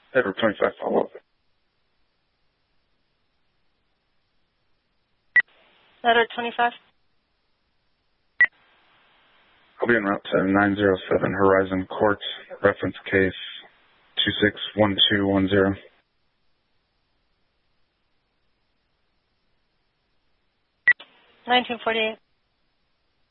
Edward 25 follow-up. Edward 25. I'll be en route to 907 Horizon Court, reference case 261210. 1948.